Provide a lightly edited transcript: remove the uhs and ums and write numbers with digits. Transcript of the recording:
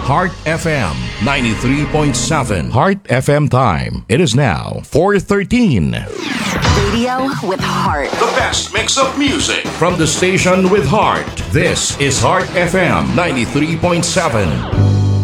Heart FM 93.7. Heart FM time. It is now 4:13. Radio with heart. The best mix of music from the station with heart. This is Heart FM 93.7.